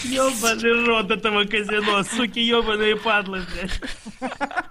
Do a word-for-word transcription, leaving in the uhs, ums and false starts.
Ёбаный рот этого казино, суки, ёбаные падлы, блядь.